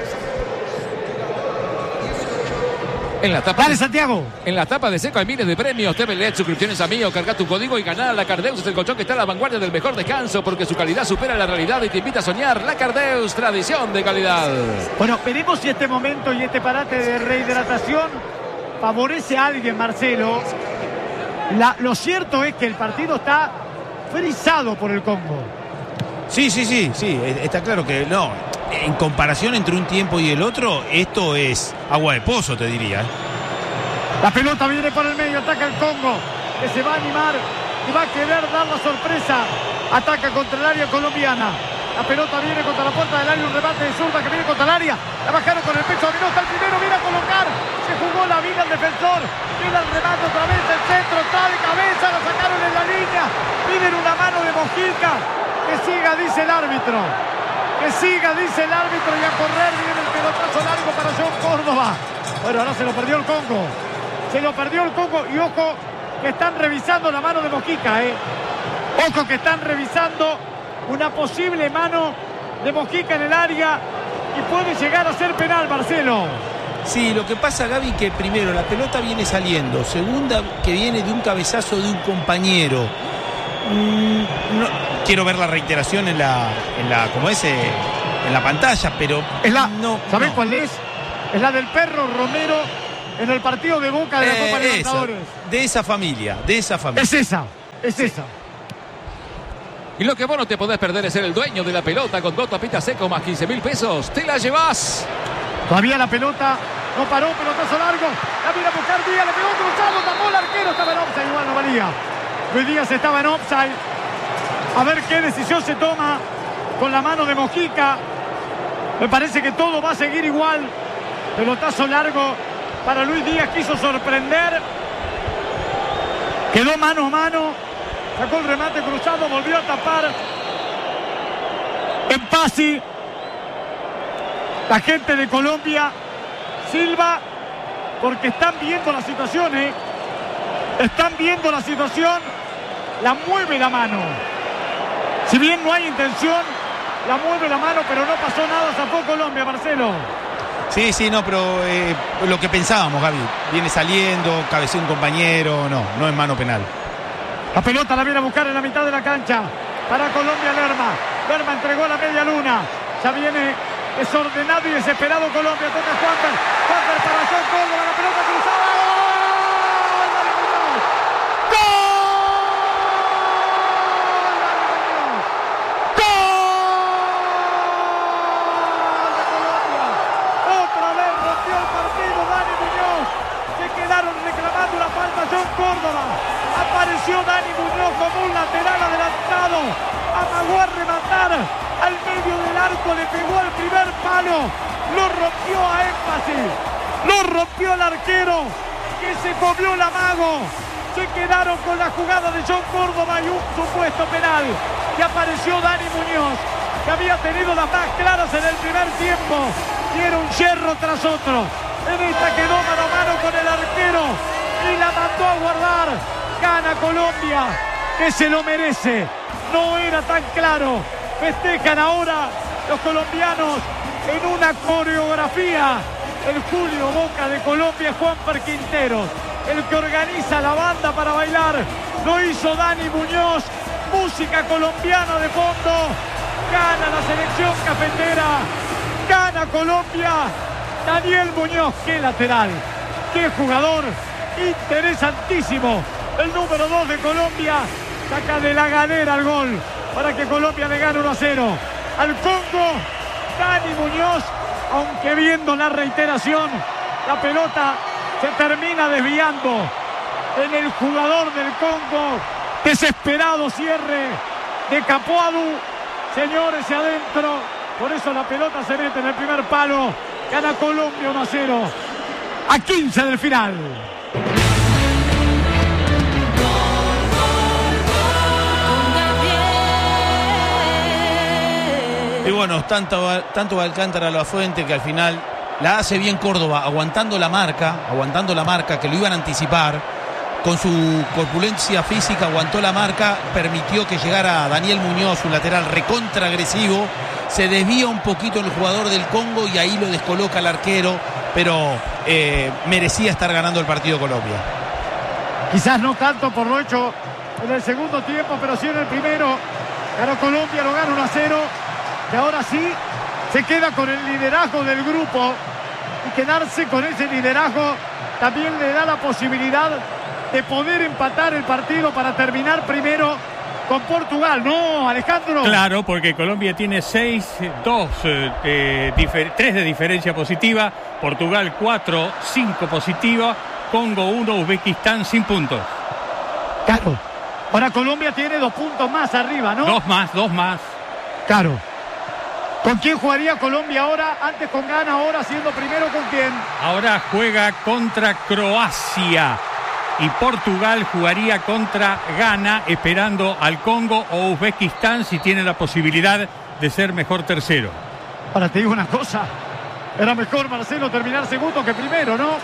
En la tapa Dale, Santiago. En la tapa de Seco hay miles de premios. TV LED, suscripciones a Mío, carga tu código y ganá. La Cardeus es el colchón que está a la vanguardia del mejor descanso porque su calidad supera la realidad y te invita a soñar. La Cardeus, tradición de calidad. Bueno, veremos si este momento y este parate de rehidratación favorece a alguien, Marcelo. Lo cierto es que el partido está frisado por el Congo. Sí. Está claro que no. En comparación entre un tiempo y el otro, esto es agua de pozo, te diría. La pelota viene por el medio, ataca el Congo, que se va a animar y va a querer dar la sorpresa. Ataca contra el área colombiana. La pelota viene contra la puerta del área, un remate de zurda que viene contra el área. La bajaron con el pecho, dominó hasta el primero, viene a colocar. Se jugó la vida el defensor. Viene el remate otra vez, el centro está de cabeza, lo sacaron en la línea. Piden una mano de Mojica. Que siga, dice el árbitro. Que siga, dice el árbitro, y a correr viene el pelotazo largo para John Córdoba. Bueno, ahora se lo perdió el Congo. Se lo perdió el Congo y ojo que están revisando la mano de Mojica, Ojo que están revisando una posible mano de Mojica en el área y puede llegar a ser penal, Marcelo. Sí, lo que pasa, Gaby, que primero la pelota viene saliendo, segunda que viene de un cabezazo de un compañero. No, quiero ver la reiteración en la pantalla, pero Es la, no. ¿sabés no. cuál es? Es la del Perro Romero en el partido de Boca de la Copa Esa, Libertadores. de esa familia. Es esa. Y lo que vos no te podés perder es ser el dueño de la pelota con 2 tapitas Seco más 15.000 pesos. ¡Te la llevás! Todavía la pelota no paró, pelotazo largo. La viene a buscar Díaz, le pegó cruzado, tapó el arquero, estaba en offside, igual no valía. Luis Díaz estaba en offside. A ver qué decisión se toma con la mano de Mojica. Me parece que todo va a seguir igual. Pelotazo largo para Luis Díaz, quiso sorprender. Quedó mano a mano. Sacó el remate cruzado, volvió a tapar. En Pasi. La gente de Colombia silba porque están viendo la situación, Están viendo la situación. La mueve la mano. Si bien no hay intención, la mueve la mano, pero no pasó nada, sacó Colombia, Marcelo. Sí, no, pero lo que pensábamos, Gaby. Viene saliendo, cabeceó un compañero, no es mano penal. La pelota la viene a buscar en la mitad de la cancha. Para Colombia, Lerma. Lerma entregó la media luna. Ya viene desordenado y desesperado Colombia. Toca Juanfer. Juanfer para John Córdoba. La pelota cruzada. Córdoba, apareció Dani Muñoz como un lateral adelantado, amagó a rematar al medio del arco, le pegó al primer palo, lo rompió a énfasis, lo rompió el arquero que se comió el amago. Se quedaron con la jugada de John Córdoba y un supuesto penal que apareció Dani Muñoz. que había tenido las más claras en el primer tiempo y era un hierro tras otro. En esta quedó mano a mano con el arquero y la mandó a guardar. Gana Colombia, que se lo merece. No era tan claro. Festejan ahora los colombianos en una coreografía. El Julio Boca de Colombia es Juanfer Quinteros, el que organiza la banda para bailar. Lo hizo Dani Muñoz. Música colombiana de fondo. Gana la selección cafetera. Gana Colombia. Daniel Muñoz, qué lateral, qué jugador interesantísimo. El número 2 de Colombia saca de la galera el gol para que Colombia le gane 1-0 al Congo. Dani Muñoz, aunque viendo la reiteración, la pelota se termina desviando en el jugador del Congo. Desesperado cierre de Capuadu. Señores, adentro. Por eso la pelota se mete en el primer palo. Gana Colombia 1-0 a 15 del final. Y bueno, tanto Alcántara La Fuente que al final la hace bien Córdoba, aguantando la marca, que lo iban a anticipar. Con su corpulencia física aguantó la marca, permitió que llegara Daniel Muñoz, un lateral recontra agresivo. Se desvía un poquito el jugador del Congo y ahí lo descoloca el arquero, pero merecía estar ganando el partido Colombia. Quizás no tanto por lo hecho en el segundo tiempo, pero sí en el primero. Ganó Colombia, lo gana 1-0. Y ahora sí se queda con el liderazgo del grupo. Y quedarse con ese liderazgo también le da la posibilidad de poder empatar el partido para terminar primero con Portugal. No, Alejandro. Claro, porque Colombia tiene 6-2, 3 de diferencia positiva, Portugal 4, 5 positiva, Congo 1, Uzbekistán sin puntos. Claro. Ahora Colombia tiene 2 puntos más arriba, ¿no? 2 más. Claro. ¿Con quién jugaría Colombia ahora? Antes con Ghana, ahora siendo primero ¿con quién? Ahora juega contra Croacia. Y Portugal jugaría contra Ghana, esperando al Congo o Uzbekistán si tiene la posibilidad de ser mejor tercero. Ahora te digo una cosa, era mejor, Marcelo, terminar segundo que primero, ¿no?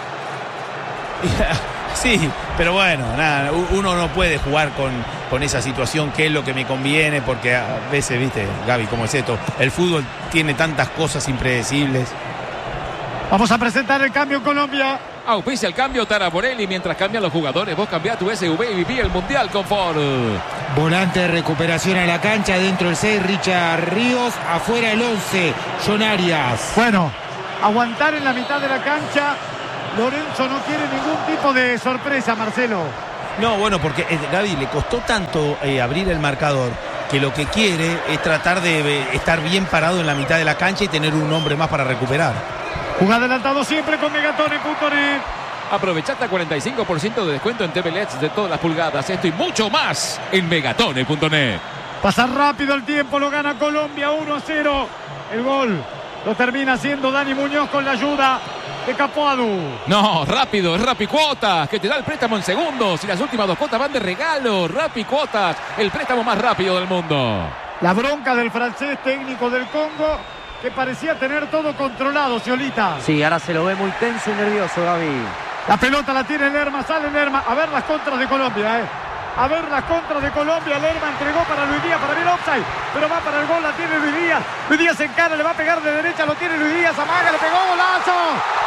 Sí, pero bueno, nada, uno no puede jugar con esa situación, que es lo que me conviene, porque a veces, viste, Gaby, como es esto, el fútbol tiene tantas cosas impredecibles. Vamos a presentar el cambio en Colombia. Auspicia el cambio Tara Borelli. Mientras cambian los jugadores, vos cambiá tu SV y viví el Mundial con Ford. Volante de recuperación a la cancha. Dentro el 6, Richard Ríos. Afuera el 11, John Arias. Bueno, aguantar en la mitad de la cancha. Lorenzo no quiere ningún tipo de sorpresa, Marcelo. No, bueno, porque Gaby le costó tanto abrir el marcador, que lo que quiere es tratar de estar bien parado en la mitad de la cancha y tener un hombre más para recuperar. Jugada adelantado siempre con Megatone.net. Aprovechate a 45% de descuento en TV LEDs de todas las pulgadas. Esto y mucho más en Megatone.net. Pasa rápido el tiempo, lo gana Colombia 1-0. El gol lo termina haciendo Dani Muñoz con la ayuda de Capuadu. No, rápido, es Rapicuotas, que te da el préstamo en segundos. Y las últimas 2 cuotas van de regalo. Rapicuotas, el préstamo más rápido del mundo. La bronca del francés técnico del Congo, que parecía tener todo controlado, Ciolita. Sí, ahora se lo ve muy tenso y nervioso, Gaby. La pelota la tiene Lerma, sale Lerma. A ver las contras de Colombia, A ver las contras de Colombia. Lerma entregó para Luis Díaz, para bien offside, pero va para el gol, la tiene Luis Díaz. Luis Díaz se encara, le va a pegar de derecha, lo tiene Luis Díaz, amaga, le pegó, golazo.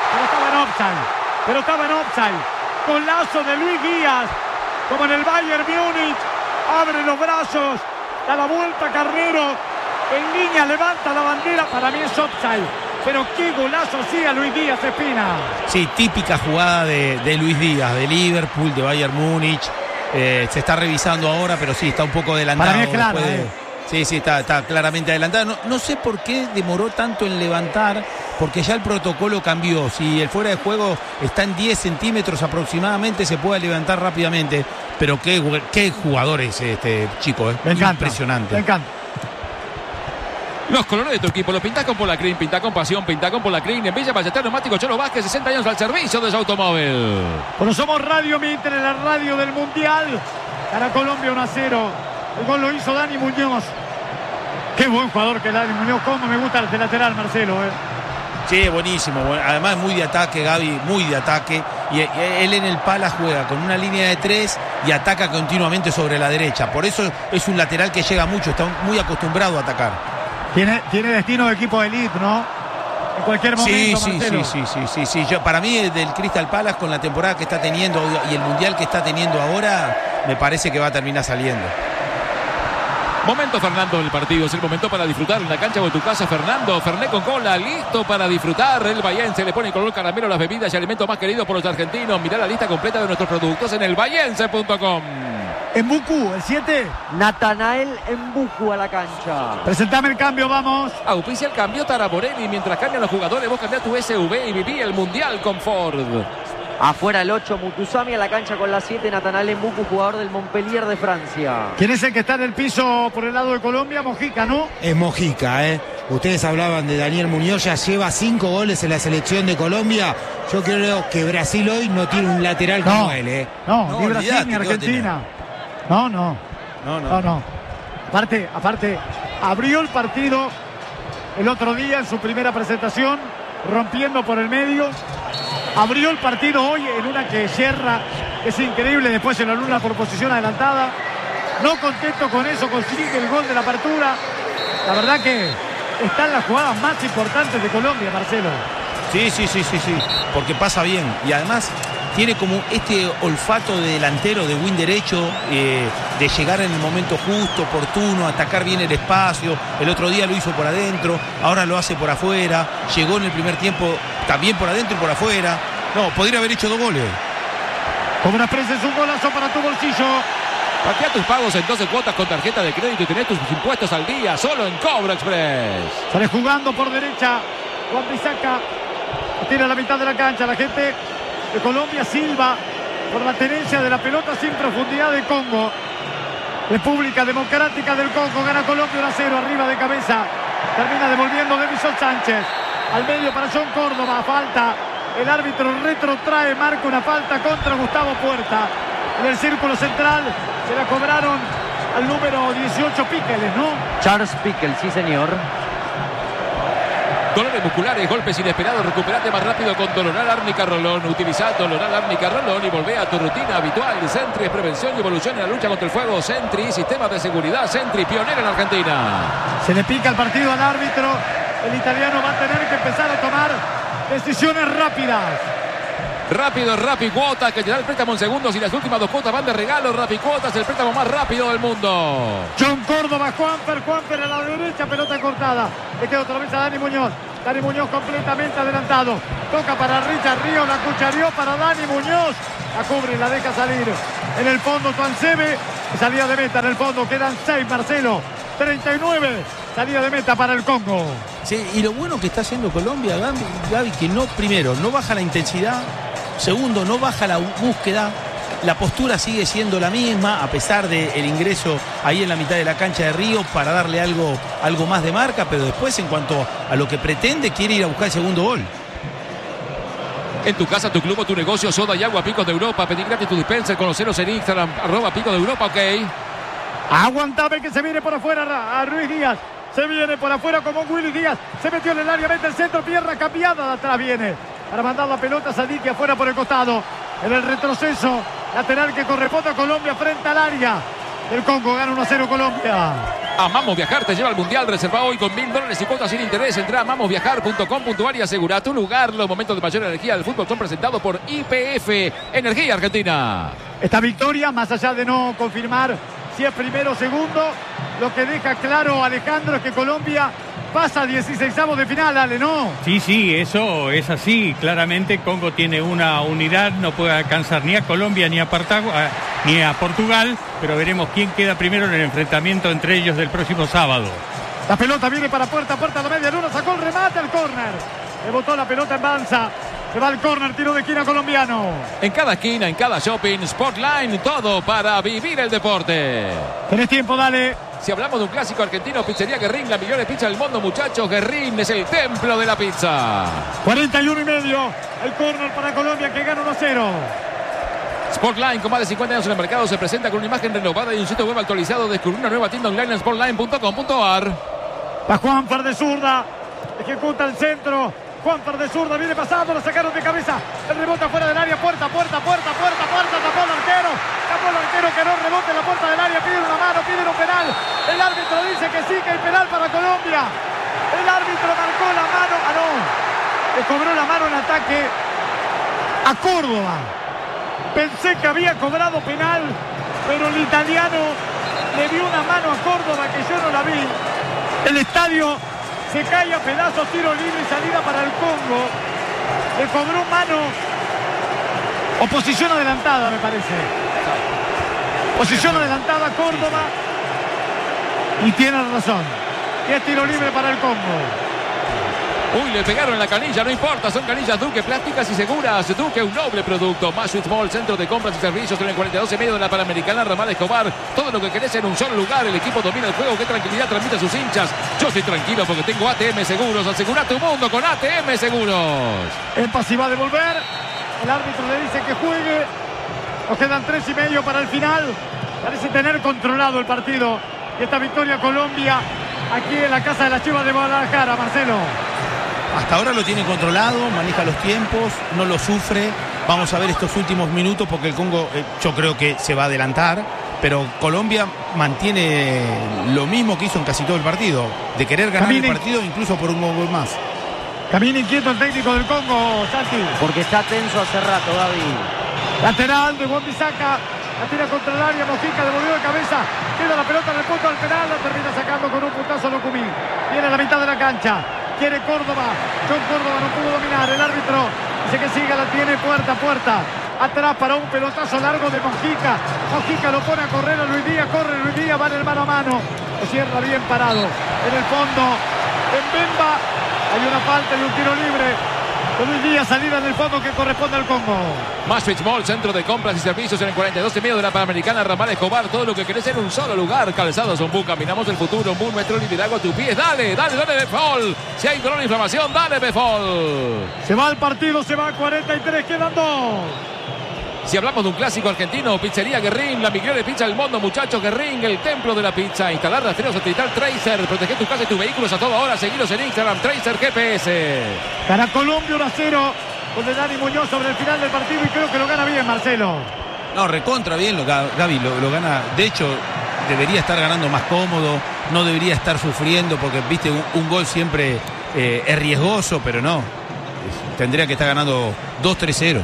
Pero estaba en offside. Golazo de Luis Díaz, como en el Bayern Múnich. Abre los brazos, da la vuelta Carrero. En línea levanta la bandera, para mí es offside. Pero qué golazo hacía Luis Díaz, Espina. Sí, típica jugada de Luis Díaz, de Liverpool, de Bayern Múnich. Se está revisando ahora, pero sí, está un poco adelantado. Para mí es claro, Sí, está claramente adelantado. No sé por qué demoró tanto en levantar, porque ya el protocolo cambió. Si el fuera de juego está en 10 centímetros aproximadamente, se puede levantar rápidamente. Pero qué jugador es este chico, Me encanta, impresionante. Me encanta. Los colores de tu equipo los pintás con Polacrin, pintá con pasión, pintá con Polacrin. En Villa Ballester, Neumático Cholo Vázquez, 60 años al servicio de su automóvil. Bueno, somos Radio Mitre, la radio del Mundial. Gana Colombia 1-0. El gol lo hizo Dani Muñoz. Qué buen jugador que es Dani Muñoz. Cómo me gusta el lateral, Marcelo. Sí, buenísimo. Además, muy de ataque, Gaby, muy de ataque. Y él en el Pala juega con una línea de 3 y ataca continuamente sobre la derecha. Por eso es un lateral que llega mucho, está muy acostumbrado a atacar. Tiene destino de equipo de elite, ¿no? En cualquier momento, Marcelo. Sí. Para mí, del Crystal Palace, con la temporada que está teniendo y el mundial que está teniendo ahora, me parece que va a terminar saliendo. Momento, Fernando, del partido. Es el momento para disfrutar en la cancha o en tu casa. Fernando, Fernet con cola, listo para disfrutar. El Bahiense le pone color caramelo a las bebidas y alimentos más queridos por los argentinos. Mirá la lista completa de nuestros productos en elbahiense.com. Mbuku, el 7. Natanael Mbuku a la cancha. Presentame el cambio, vamos. Auspicia el cambio Taraborelli. Mientras cambian los jugadores, vos cambiás tu SUV y viví el Mundial con Ford. Afuera el 8, Mutusami a la cancha con la 7, Natanael Mbuku, jugador del Montpellier de Francia. ¿Quién es el que está en el piso por el lado de Colombia? Mojica, ¿no? Es Mojica, Ustedes hablaban de Daniel Muñoz, ya lleva 5 goles en la selección de Colombia. Yo creo que Brasil hoy no tiene un lateral como él, No, ni Brasil ni Argentina. No. Aparte, abrió el partido el otro día en su primera presentación, rompiendo por el medio. Abrió el partido hoy en una que Sierra es increíble, después se lo anula por posición adelantada. No contento con eso, consigue el gol de la apertura. La verdad que están las jugadas más importantes de Colombia, Marcelo. Sí, porque pasa bien. Y además tiene como este olfato de delantero, de win derecho, de llegar en el momento justo, oportuno, atacar bien el espacio. El otro día lo hizo por adentro, ahora lo hace por afuera. Llegó en el primer tiempo también por adentro y por afuera. No, podría haber hecho 2 goles. Como una presa es un golazo para tu bolsillo. Patea tus pagos en 12 cuotas con tarjeta de crédito y tenés tus impuestos al día solo en Cobra Express. Sale jugando por derecha Juan Bisaca. Tira a la mitad de la cancha. La gente de Colombia silba por la tenencia de la pelota sin profundidad de Congo. República Democrática del Congo. Gana Colombia 1-0 arriba de cabeza. Termina devolviendo Davison Sánchez. Al medio para John Córdoba. Falta. El árbitro retrotrae. Marca una falta contra Gustavo Puerta. En el círculo central se la cobraron al número 18 Piqueles, ¿no? Charles Piquel, sí señor. Dolores musculares, golpes inesperados, recuperate más rápido con Doloral Árnica Rolón. Utiliza Doloral Árnica Rolón y volvé a tu rutina habitual. Sentry es prevención y evolución en la lucha contra el fuego. Sentry, sistema de seguridad. Sentry, pionero en Argentina. Se le pica el partido al árbitro. El italiano va a tener que empezar a tomar decisiones rápidas. Rápido, Rapicuotas, que te da el préstamo en segundos y las últimas 2 cuotas van de regalo. Rapicuotas, el préstamo más rápido del mundo. John Córdoba, Juanfer a la derecha, pelota cortada. Le queda otra vez a Dani Muñoz. Dani Muñoz completamente adelantado. Toca para Richard Ríos, la cuchareó para Dani Muñoz. La cubre, la deja salir. En el fondo, Tuansebe. Salida de meta en el fondo, quedan 6, Marcelo. 39, salida de meta para el Congo. Sí, y lo bueno que está haciendo Colombia, Gaby, que no, primero, no baja la intensidad. Segundo, no baja la búsqueda, la postura sigue siendo la misma a pesar del ingreso ahí en la mitad de la cancha de Río para darle algo más de marca, pero después en cuanto a lo que pretende, quiere ir a buscar el segundo gol. En tu casa, tu club o tu negocio, soda y agua Picos de Europa. Pedí gratis tu dispenser, conoceros en Instagram, @Picos de Europa, ok. Aguantame que se viene por afuera a Ruiz Díaz. Se viene por afuera como Willy Díaz. Se metió en el área, mete el centro, pierna cambiada de atrás viene. Para mandar la pelota a Sadiki afuera por el costado. En el retroceso lateral que corresponde a Colombia frente al área. El Congo gana 1-0 Colombia. Amamos Viajar te lleva al Mundial. Reserva hoy con $1000 y cuotas sin interés. Entra a amamosviajar.com.ar y asegura tu lugar. Los momentos de mayor energía del fútbol son presentados por YPF Energía Argentina. Esta victoria, más allá de no confirmar si es primero o segundo, lo que deja claro Alejandro es que Colombia pasa a 16avos de final, Ale, ¿no? Sí, eso es así. Claramente Congo tiene una unidad, no puede alcanzar ni a Colombia ni a Portugal, pero veremos quién queda primero en el enfrentamiento entre ellos del próximo sábado. La pelota viene para Puerta a la media luna, sacó el remate al córner. Le botó la pelota en Banza. Se va al córner, tiro de esquina colombiano. En cada esquina, en cada shopping, Sportline, todo para vivir el deporte. Tenés tiempo, dale. Si hablamos de un clásico argentino, Pizzería Guerrín, la mejor pizza del mundo, muchachos. Guerrín es el templo de la pizza. 41,5. El córner para Colombia que gana 1-0. Sportline, con más de 50 años en el mercado, se presenta con una imagen renovada y un sitio web actualizado. Descubrí una nueva tienda online en sportline.com.ar. Va Juanfer de zurda. Ejecuta el centro. Juanfer de zurda viene pasando, lo sacaron de cabeza. El rebote afuera del área, puerta. Tapó el arquero. Que no rebote en la puerta del área. Piden una mano, piden un penal. El árbitro dice que sí, que hay penal para Colombia. El árbitro marcó la mano. No. Le cobró la mano en ataque a Córdoba. Pensé que había cobrado penal, pero el italiano le dio una mano a Córdoba que yo no la vi. El estadio se cae a pedazos, tiro libre y salida para el Congo. Le cobró mano o posición adelantada, me parece. Posición adelantada Córdoba. Y tiene razón. Y es tiro libre para el Congo. Uy, le pegaron en la canilla, no importa, son canillas Duque, plásticas y seguras. Duque, un noble producto. Maswitch Mall, centro de compras y servicios en el 42,5 de la Panamericana, Ramal Escobar. Todo lo que querés en un solo lugar. El equipo domina el juego. Qué tranquilidad transmite a sus hinchas. Yo estoy tranquilo porque tengo ATM Seguros. Asegura tu mundo con ATM Seguros. El pase va a devolver. El árbitro le dice que juegue. Nos quedan 3,5 para el final. Parece tener controlado el partido. Y esta victoria Colombia aquí en la casa de las Chivas de Guadalajara, Marcelo. Hasta ahora lo tiene controlado, maneja los tiempos, no lo sufre. Vamos a ver estos últimos minutos porque el Congo yo creo que se va a adelantar, pero Colombia mantiene lo mismo que hizo en casi todo el partido, de querer ganar el partido incluso por un gol más. Camina inquieto el técnico del Congo, Santi. Porque está tenso hace rato, Gaby. Lateral de Wan-Bissaka. La tira contra el área, Mojica devolvió de cabeza. Queda la pelota en el punto al penal. La termina sacando con un puntazo Locumí. Viene a la mitad de la cancha. Quiere Córdoba. John Córdoba no pudo dominar. El árbitro dice que siga, la tiene puerta a puerta. Atrás para un pelotazo largo de Mojica. Mojica lo pone a correr a Luis Díaz. Corre Luis Díaz, va en el mano a mano. Lo cierra bien parado. En el fondo, en Bemba. Hay una falta y un tiro libre. Luis Díaz, salida en el fondo que corresponde al Congo. Maswitch Mall, centro de compras y servicios en el 42,5 de la Panamericana, Ramal Escobar. Todo lo que querés en un solo lugar. Calzados Ombú, caminamos el futuro. Ombú, Metro y Liderazgo a tus pies. Dale Befol. Si hay dolor e inflamación, dale Befol. Se va el partido, se va a 43, quedan 2. Si hablamos de un clásico argentino, Pizzería Guerrín, la mejor pizza del mundo, muchachos. Guerrín, el templo de la pizza. Instalar rastreos satelital Tracer. Proteger tus casas y tus vehículos a toda hora. Seguiros en Instagram, Tracer GPS. Gana Colombia 1-0. Con de Dani Muñoz sobre el final del partido y creo que lo gana bien, Marcelo. No, recontra bien, Gaby lo gana. De hecho, debería estar ganando más cómodo. No debería estar sufriendo porque, viste, un gol siempre es riesgoso, pero no. Tendría que estar ganando 2-3-0.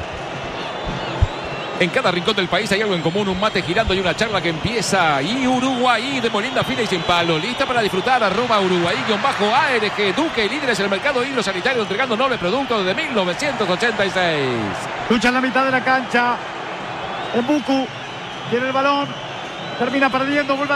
En cada rincón del país hay algo en común, un mate girando y una charla que empieza. Y Uruguay de Molinda fina y sin palo. Lista para disfrutar, @Uruguay_ARG. Duque, líderes en el mercado hidrosanitario, entregando nobles productos desde 1986. Lucha en la mitad de la cancha. En Buku tiene el balón. Termina perdiendo, vuelve a